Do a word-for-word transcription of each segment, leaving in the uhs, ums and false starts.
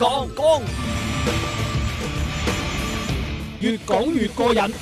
講講，越講越過癮。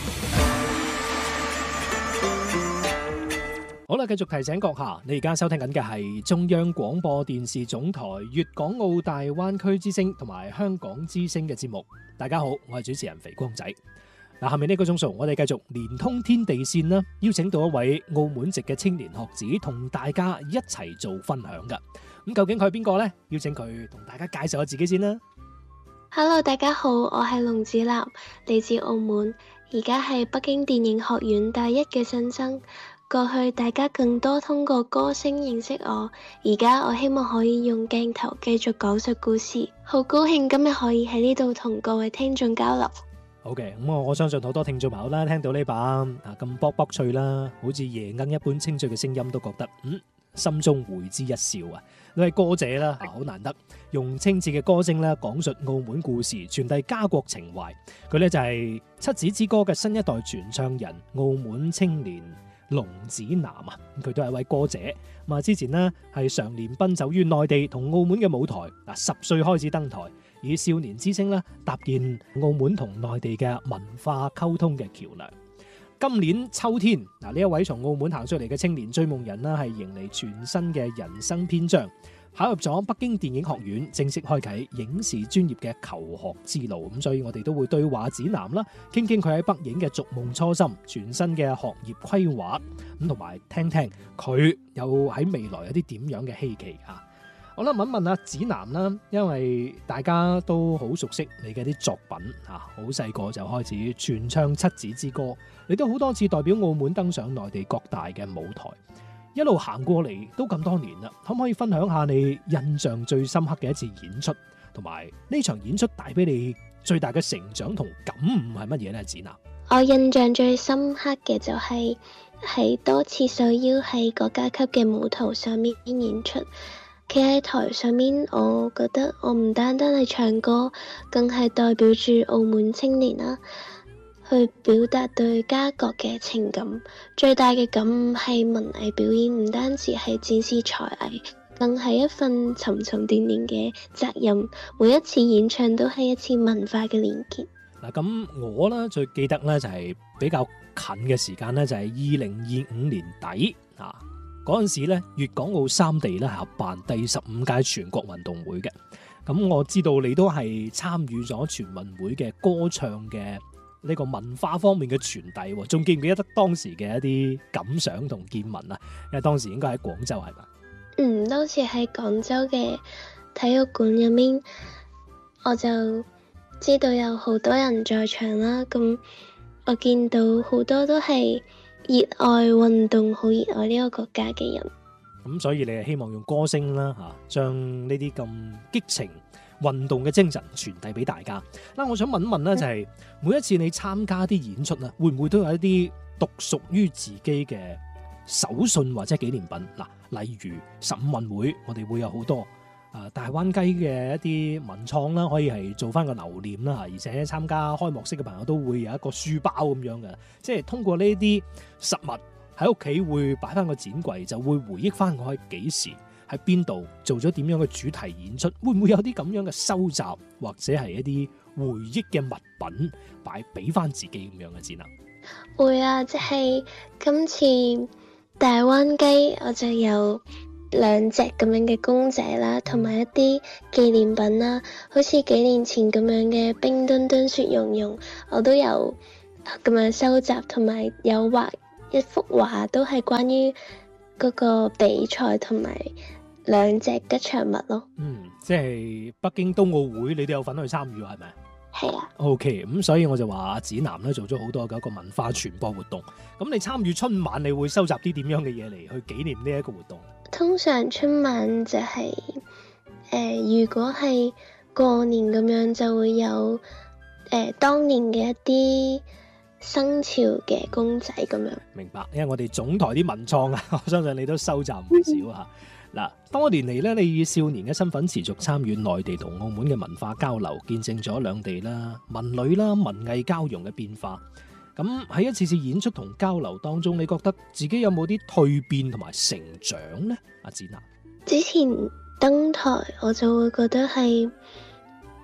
好啦，繼續提醒閣下，你而家收聽緊嘅係中央廣播電視總台粵港澳大灣區之聲同埋香港之聲嘅節目。大家好，我係主持人肥光仔。嗱，下面呢個鐘數，我哋繼續連通天地線啦，邀請到一位澳門籍嘅青年學子，同大家一齊做分享噶。咁究竟佢係邊個呢？邀請佢同大家介紹下自己先啦。 Hello， 大家好，我係龍子立，嚟自澳門，而家係北京電影學院大一嘅新生。過去大家更多通過歌聲認識我，而家我希望可以用鏡頭繼續講述故事。好高興今日可以喺呢度同各位聽眾交流。 好嘅，咁我我相信好多聽眾朋友啦，聽到呢把啊咁卜卜脆啦，好似夜鶯一般清脆嘅聲音，都覺得嗯心中會之一笑啊！你係歌者啦，啊好難得用清澈嘅歌聲咧講述澳門故事，傳遞家國情懷。佢咧就係七子之歌嘅新一代傳唱人，澳門青年龍子南啊，佢都係一位歌者。咁啊，之前呢係常年奔走於內地同澳門嘅舞台，嗱十歲開始登台，以少年之聲啦搭建澳門同內地嘅文化溝通嘅橋梁。今年秋天，嗱呢一位從澳門行出嚟嘅青年追夢人啦，係迎嚟全新嘅人生篇章，考入咗北京電影學院，正式開啟影視專業嘅求學之路。咁所以我哋都會對話子南啦，傾傾佢喺北影嘅逐夢初心、全新嘅學業規劃，咁同埋聽聽佢有喺未來有啲點樣嘅希冀啊！好啦，問一問阿子南啦，因為大家都好熟悉你嘅啲作品啊，好細個就開始傳唱七子之歌，你都好多次代表澳門登上內地各大嘅舞台，一路行過嚟都咁多年啦，可唔可以分享下你印象最深刻嘅一次演出，同埋呢場演出帶俾你最大嘅成長同感悟係乜嘢呢？子南， 我印象最深刻嘅就係喺多次受邀喺國家級嘅舞台上面演出。企喺台上面，我覺得我唔單單係唱歌，更係代表住澳門青年啦，去表達對家國嘅情感。最大嘅感悟係文藝表演唔單止係展示才藝，更係一份沉沉甸甸嘅責任。每一次演唱都係一次文化嘅連結。 嗱，咁我咧最記得咧就係比較近嘅時間咧，就係二零二五年底啊。嗰陣時咧，粵港澳三地咧合辦第十五屆全國運動會嘅。咁我知道你都係參與咗全運會嘅歌唱嘅呢個文化方面嘅傳遞，仲記唔記得當時嘅一啲感想同見聞啊？因為當時應該喺廣州係嘛？ 嗯，當時喺廣州嘅體育館入面，我就知道有好多人在場啦。咁我見到好多都係熱愛運動，好熱愛呢個國家嘅人。 咁所以你係希望用歌聲啦嚇，將呢啲咁激情運動嘅精神傳遞俾大家。嗱，我想問一問咧，就係每一次你參加啲演出咧，會唔會都有一啲獨屬於自己嘅手信或者紀念品？嗱，例如十五運會，我哋會有好多。啊！大灣雞嘅一啲文創啦，可以係做翻個留念啦，而且參加開幕式嘅朋友都會有一個書包咁樣嘅，即係通過呢啲實物喺屋企會擺翻個展櫃，就會回憶翻我喺幾時喺邊度做咗點樣嘅主題演出，會唔會有啲咁樣嘅收集或者係一啲回憶嘅物品擺俾翻自己咁樣嘅展覽？ 會啊，即係今次大灣雞我就有兩隻咁樣嘅公仔啦，同埋一啲紀念品啦，好似幾年前咁樣嘅冰墩墩雪容融，我都有咁樣收集，同埋有畫一幅畫，都係關於嗰個比賽同埋兩隻吉祥物咯。 嗯，即係北京冬奧會，你都有份去參與係咪？ 係啊。 OK， 咁所以我就話阿子南咧做咗好多嘅一個文化傳播活動。咁你參與春晚，你會收集啲點樣嘅嘢嚟去紀念呢一個活動？ 通常春晚就係、是、誒、呃，如果係過年咁樣，就會有誒、呃、當年嘅一啲生肖嘅公仔咁樣。 明白，因為我哋總台啲文創啊，我相信你都收集唔少嚇。嗱，多年嚟咧，你以少年嘅身份持續參與內地同澳門嘅文化交流，見證咗兩地啦、文旅啦、文藝交融嘅變化。咁喺一次次演出同交流當中，你覺得自己有冇啲蛻變同埋成長呢？阿子南， 之前登台我就會覺得係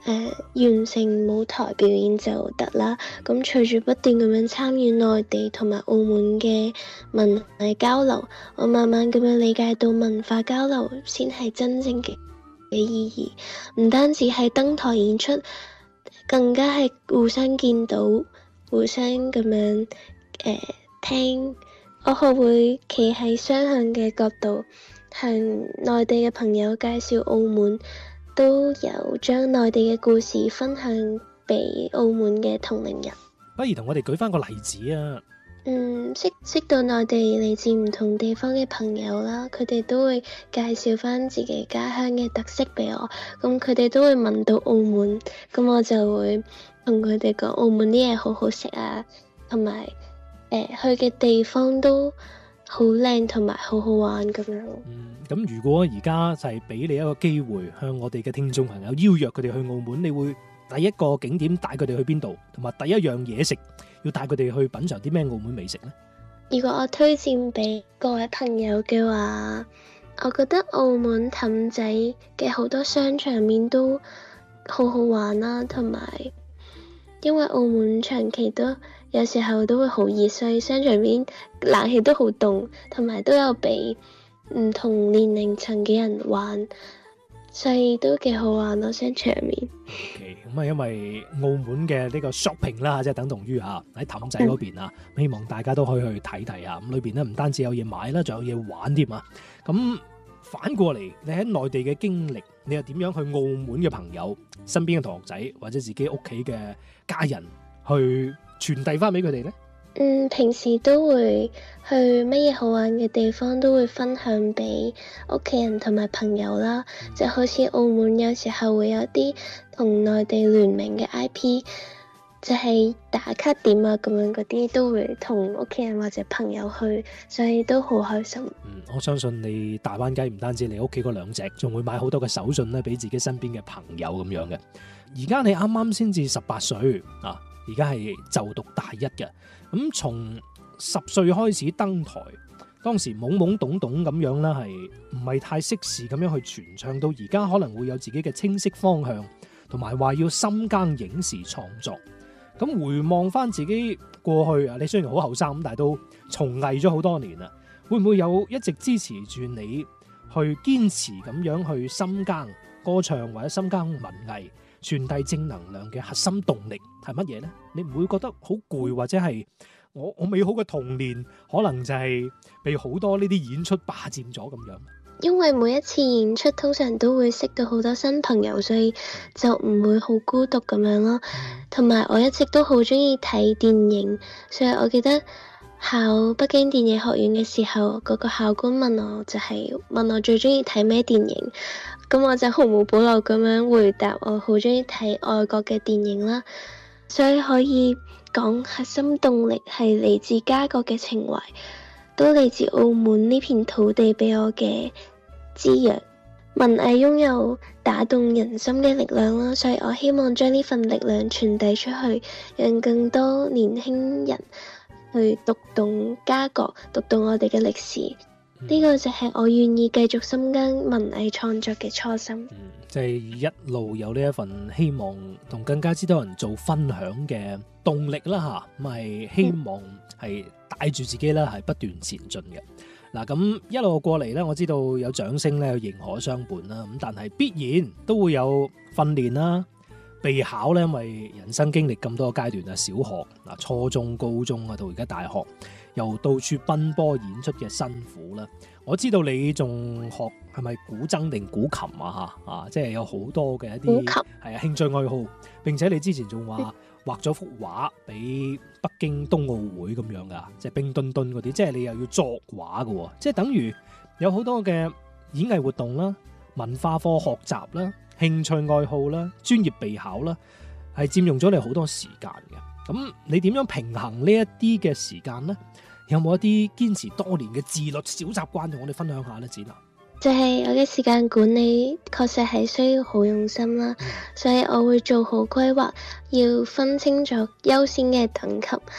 呃、完成舞台表演就得啦。咁隨住不斷咁樣參與內地同埋澳門嘅文藝交流，我慢慢咁樣理解到文化交流先係真正嘅嘅意義，唔單止係登台演出，更加係互相見到、互相咁樣誒、呃、聽。我學會企喺雙向嘅角度，向內地嘅朋友介紹澳門，都有將內地嘅故事分享俾澳門嘅同齡人。 不如同我哋舉翻個例子啊！ 嗯，識識到內地嚟自唔同地方嘅朋友啦，佢哋都會介紹翻自己家鄉嘅特色俾我，咁佢哋都會問到澳門，咁我就會同佢哋講澳門啲嘢好好食啊，同埋誒去嘅地方都好靚同埋好好玩咁樣。 嗯，咁如果而家就係俾你一個機會，向我哋嘅聽眾朋友邀約佢哋去澳門，你會第一個景點帶佢哋去邊度，同埋第一樣嘢食要帶佢哋去品嚐啲咩澳門美食呢？ 如果我推薦俾各位朋友嘅話，我覺得澳門氹仔嘅好多商場面都好好玩啦，同埋因為澳門長期都有時候都會好熱，所以商場面冷氣都好凍，同埋都有俾唔同年齡層嘅人玩。所以都幾好玩咯，商場面。 OK，咁啊，因為澳門嘅呢個 shopping 啦，即係等同於啊喺氹仔嗰邊啊，嗯、希望大家都可以去睇睇啊。咁裏邊咧唔單止有嘢買啦，仲有嘢玩添啊。咁反過嚟，你喺內地嘅經歷，你又點樣去澳門嘅朋友、身邊嘅同學仔或者自己屋企嘅家人去傳遞翻俾佢哋咧？ 嗯，平時都會去乜嘢好玩嘅地方都會分享俾屋企人同埋朋友啦，就好似澳門有時候會有啲同內地聯名嘅 I P， 就係打卡點啊咁樣嗰啲都會同屋企人或者朋友去，所以都好開心。 嗯，我相信你大灣雞唔單止你屋企嗰兩隻，仲會買好多嘅手信咧俾自己身邊嘅朋友咁樣嘅。而家你啱啱先至十八歲啊！而家係就讀大一嘅，咁從十歲開始登台，當時懵懵懂懂咁樣啦，係唔係太適時咁樣去傳唱，到而家可能會有自己嘅清晰方向，同埋話要深耕影視創作。咁回望翻自己過去啊，你雖然好後生咁，但係都從藝咗好多年啦，會唔會有一直支持住你去堅持咁樣去深耕歌唱或者深耕文藝？傳遞正能量嘅核心動力係乜嘢呢？你唔會覺得好攰，或者係我我美好嘅童年可能就係被好多呢啲演出霸佔咗咁樣？ 因為每一次演出通常都會識到好多新朋友，所以就唔會好孤獨咁樣咯。同埋我一直都好中意睇電影，所以我記得考北京電影學院嘅時候，嗰個考官問我就係問我最中意睇咩電影。咁我就毫無保留咁樣回答，我好中意睇外國嘅電影啦，所以可以講核心動力係嚟自家國嘅情懷，都嚟自澳門呢片土地俾我嘅滋養。文藝擁有打動人心嘅力量啦，所以我希望將呢份力量傳遞出去，讓更多年輕人去讀懂家國，讀懂我哋嘅歷史。呢個就係我願意繼續深耕文藝創作嘅初心。 嗯，即係一路有呢一份希望，同更加之多人做分享嘅動力啦吓，咁係希望係帶住自己啦，係不斷前進嘅。嗱，咁一路過嚟咧，我知道有掌聲咧，有迎可相伴啦，咁但係必然都會有訓練啦、備考咧，因為人生經歷咁多個階段啊，小學嗱、初中、高中啊，到而家大學。又到處奔波演出嘅辛苦啦，我知道你仲學係咪古箏定古琴啊嚇啊，即係有好多嘅一啲係啊興趣愛好，並且你之前仲話畫咗幅畫俾北京冬奧會咁樣噶，即係冰墩墩嗰啲，即係你又要作畫嘅喎，即係等於有好多嘅演藝活動啦、文化課學習啦、興趣愛好啦、專業備考啦，係佔用咗你好多時間嘅。咁你點樣平衡呢一啲嘅時間呢？有冇一啲堅持多年嘅自律小習慣同我哋分享下呢？展啊， 就係我嘅時間管理確實係需要好用心啦，嗯、所以我會做好規劃，要分清楚優先嘅等級，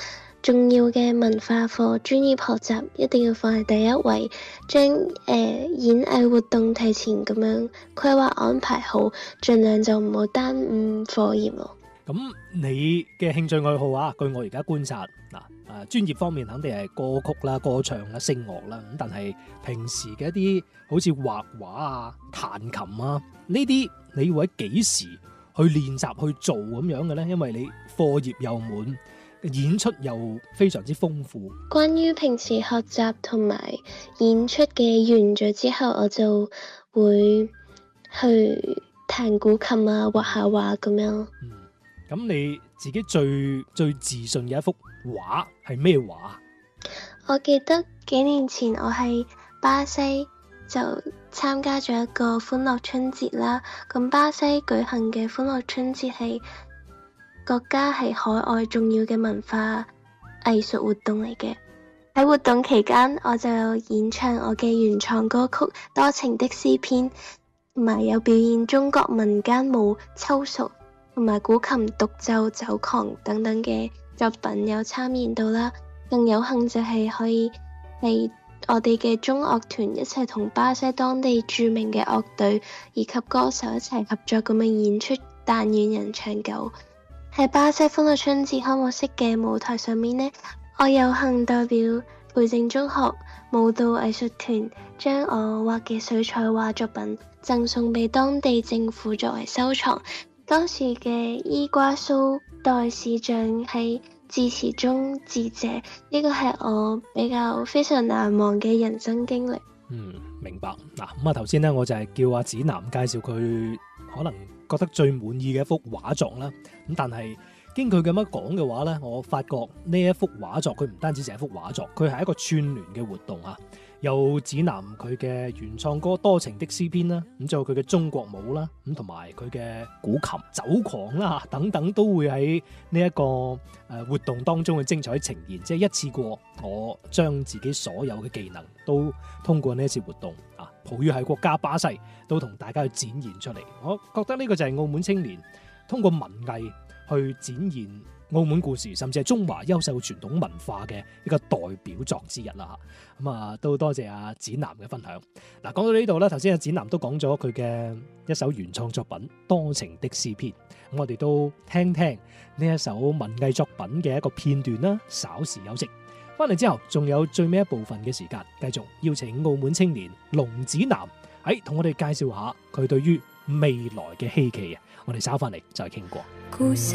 重要嘅文化課專業學習一定要放喺第一位，將誒、呃、演藝活動提前咁樣規劃安排好，盡量就唔好耽誤課業咯。 咁你嘅興趣愛好啊，據我而家觀察嗱，誒專業方面肯定係歌曲啦、歌唱啦、聲樂啦，咁但係平時嘅一啲好似畫畫啊、彈琴啊呢啲，你會喺幾時去練習去做咁樣嘅咧？因為你課業又滿，演出又非常之豐富。 關於平時學習同埋演出嘅完咗之後，我就會去彈古琴啊、畫下畫咁樣。 嗯，咁你自己最最自信嘅一幅畫係咩畫？ 我記得幾年前我喺巴西就參加咗一個歡樂春節啦。咁巴西舉行嘅歡樂春節係國家係海外重要嘅文化藝術活動嚟嘅。喺活動期間，我就有演唱我嘅原創歌曲《多情的詩篇》，同埋有表演中國民間舞秋熟，同埋古琴獨奏酒狂等等嘅作品有參演到啦。更有幸就係可以係我哋嘅中樂團一齊同巴西當地著名嘅樂隊以及歌手一齊合作咁樣演出《但願人長久》。喺巴西歡樂春節開幕式嘅舞台上面呢，我有幸代表培正中學舞蹈藝術團將我畫嘅水彩畫作品贈送俾當地政府作為收藏。當時嘅伊瓜蘇代市長喺致辭中致謝，呢個係我比較非常難忘嘅人生經歷。 嗯，明白。嗱，咁啊頭先咧我就係叫阿子楠介紹佢可能覺得最滿意嘅一幅畫作啦。咁但係經佢咁樣講嘅話咧，我發覺呢一幅畫作佢唔單止係一幅畫作，佢係一個串聯嘅活動啊。有子楠佢嘅原創歌《多情的詩篇》啦，咁仲有佢嘅中國舞啦，咁同埋佢嘅古琴酒狂啦等等，都會喺呢一個誒活動當中嘅精彩呈現。即係一次過，我將自己所有嘅技能都通過呢一次活動啊，葡語系國家巴西都同大家去展現出嚟。我覺得呢個就係澳門青年通過文藝去展現澳門故事，甚至係中華優秀傳統文化嘅一個代表作之一啦。咁啊，都多謝阿子楠嘅分享。嗱，講到呢度咧，頭先阿子楠都講咗佢嘅一首原創作品《多情的詩篇》，咁我哋都聽聽呢一首文藝作品嘅一個片段啦。稍事休息，翻嚟之後仲有最尾一部分嘅時間，繼續邀請澳門青年龍子楠喺同我哋介紹下佢對於未來嘅希冀啊！我哋稍翻嚟再傾過。 故事